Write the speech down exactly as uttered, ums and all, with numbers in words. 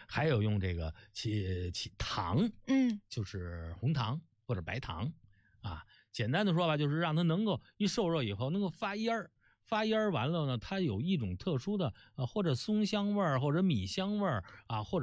还有用这个起起糖， 嗯， 就是红糖或者白糖啊。简单的说吧，就是让它能够一受热以后能够发烟儿。发烟完了呢，它有一种特殊的呃或者松香味儿或者米香味儿啊，或者